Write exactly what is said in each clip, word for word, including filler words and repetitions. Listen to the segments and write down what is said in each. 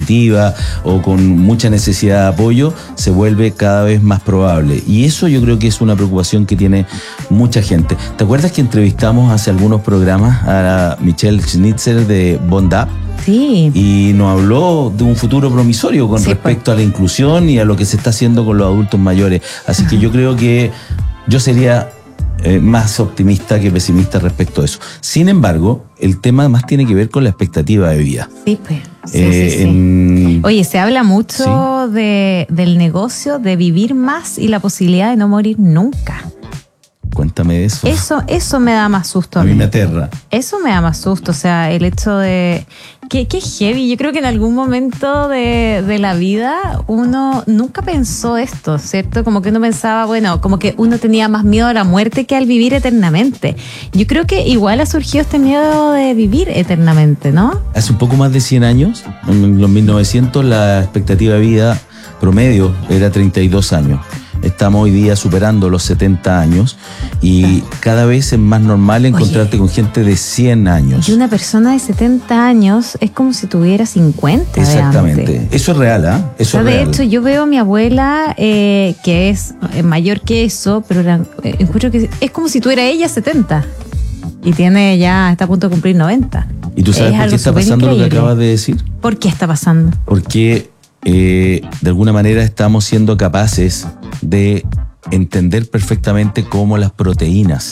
positiva o con mucha necesidad de apoyo, se vuelve cada vez más probable. Y eso yo creo que es una preocupación que tiene mucha gente. ¿Te acuerdas que entrevistamos hace algunos programas a Michelle Schnitzer de Bondad? Sí. Y nos habló de un futuro promisorio con sí, respecto pues. a la inclusión y a lo que se está haciendo con los adultos mayores. Así que yo creo que yo sería eh, más optimista que pesimista respecto a eso. Sin embargo, el tema más tiene que ver con la expectativa de vida. Sí, pues. Sí, eh, sí, sí. En... Oye, se habla mucho ¿Sí? de, del negocio de vivir más y la posibilidad de no morir nunca. Cuéntame de eso. Eso, eso me da más susto a, a mí. mí me aterra. Eso me da más susto, o sea, el hecho de... Qué, qué heavy. Yo creo que en algún momento de, de la vida uno nunca pensó esto, ¿cierto? Como que uno pensaba, bueno, como que uno tenía más miedo a la muerte que al vivir eternamente. Yo creo que igual ha surgido este miedo de vivir eternamente, ¿no? Hace un poco más de cien años, en los mil novecientos, la expectativa de vida promedio era treinta y dos años. Estamos hoy día superando los setenta años y cada vez es más normal encontrarte Oye, con gente de cien años. Y una persona de setenta años es como si tuviera cincuenta. Exactamente. Eso es real, ¿ah? ¿eh? Eso o sea, es de real. hecho, yo veo a mi abuela eh, que es mayor que eso, pero la, eh, encuentro que es como si tuviera ella setenta y tiene ya, está a punto de cumplir noventa. ¿Y tú sabes es por qué está pasando increíble. Lo que acabas de decir? ¿Por qué está pasando? Porque eh, de alguna manera estamos siendo capaces de entender perfectamente cómo las proteínas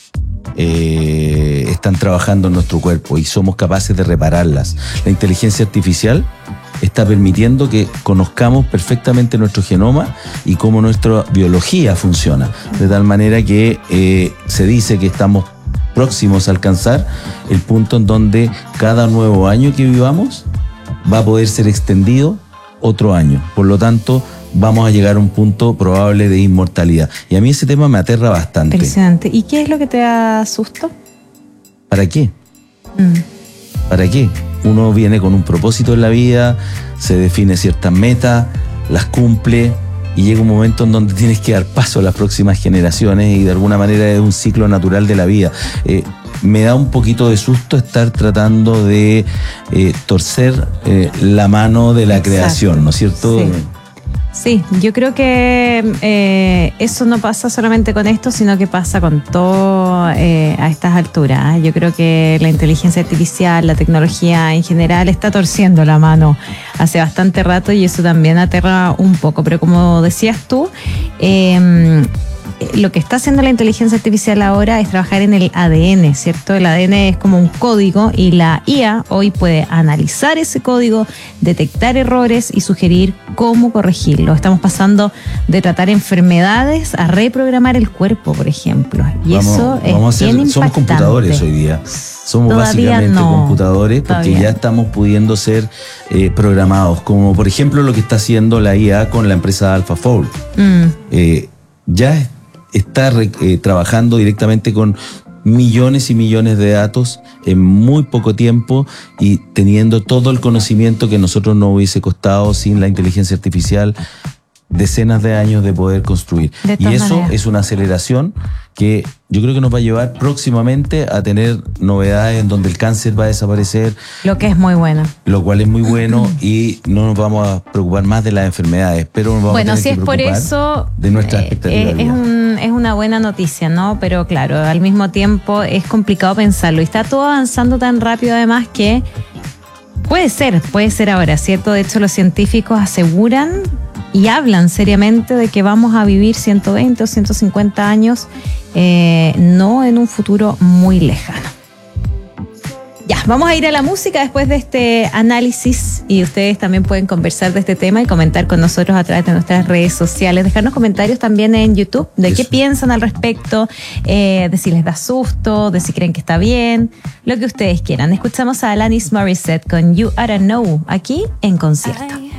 eh, están trabajando en nuestro cuerpo y somos capaces de repararlas. La inteligencia artificial está permitiendo que conozcamos perfectamente nuestro genoma y cómo nuestra biología funciona, de tal manera que eh, se dice que estamos próximos a alcanzar el punto en donde cada nuevo año que vivamos va a poder ser extendido otro año. Por lo tanto, vamos a llegar a un punto probable de inmortalidad. Y a mí ese tema me aterra bastante. Impresionante. ¿Y qué es lo que te da susto? ¿Para qué? Mm. ¿Para qué? Uno viene con un propósito en la vida, se define ciertas metas, las cumple y llega un momento en donde tienes que dar paso a las próximas generaciones y de alguna manera es un ciclo natural de la vida. Eh, me da un poquito de susto estar tratando de eh, torcer eh, la mano de la Exacto. creación, ¿no es cierto? Sí. Sí, yo creo que eh, eso no pasa solamente con esto, sino que pasa con todo eh, a estas alturas. Yo creo que la inteligencia artificial, la tecnología en general está torciendo la mano hace bastante rato y eso también aterra un poco. Pero como decías tú, eh, lo que está haciendo la inteligencia artificial ahora es trabajar en el A D N, ¿cierto? El A D N es como un código y la I A hoy puede analizar ese código, detectar errores y sugerir cómo corregirlo. Estamos pasando de tratar enfermedades a reprogramar el cuerpo, por ejemplo. Y vamos, eso es vamos a hacer, bien impactante. Somos computadores hoy día. Somos Todavía básicamente no. computadores porque Todavía. ya estamos pudiendo ser eh, programados. Como por ejemplo lo que está haciendo la I A con la empresa AlphaFold. Mm. Eh, ya está eh, trabajando directamente con millones y millones de datos en muy poco tiempo y teniendo todo el conocimiento que a nosotros nos hubiese costado sin la inteligencia artificial decenas de años de poder construir. De y eso maneras. es una aceleración que yo creo que nos va a llevar próximamente a tener novedades en donde el cáncer va a desaparecer. Lo que es muy bueno. Lo cual es muy bueno y no nos vamos a preocupar más de las enfermedades, pero nos vamos bueno, a tener si que es por preocupar eso, de nuestra eh, expectativa. Eh, es, un, es una buena noticia, ¿no? Pero claro, al mismo tiempo es complicado pensarlo y está todo avanzando tan rápido además que puede ser, puede ser ahora, ¿cierto? De hecho, los científicos aseguran y hablan seriamente de que vamos a vivir ciento veinte o ciento cincuenta años, eh, no en un futuro muy lejano. Ya, vamos a ir a la música después de este análisis y ustedes también pueden conversar de este tema y comentar con nosotros a través de nuestras redes sociales. Dejarnos comentarios también en YouTube de Eso. qué piensan al respecto, eh, de si les da susto, de si creen que está bien, lo que ustedes quieran. Escuchamos a Alanis Morissette con You Oughta Know aquí en Concierto.